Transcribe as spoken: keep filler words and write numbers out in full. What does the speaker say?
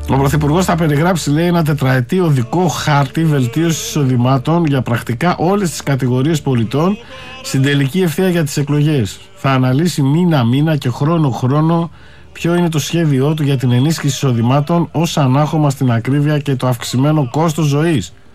Ο Πρωθυπουργός θα περιγράψει, λέει, ένα τετραετή οδικό χάρτη βελτίωσης εισοδημάτων για πρακτικά όλες τις κατηγορίες πολιτών στην τελική ευθεία για τις εκλογές. Θα αναλύσει μήνα-μήνα και χρόνο-χρόνο ποιο είναι το σχέδιό του για την ενίσχυση εισοδημάτων ως ανάχωμα στην ακρίβεια και το αυξημένο κόστος ζωής.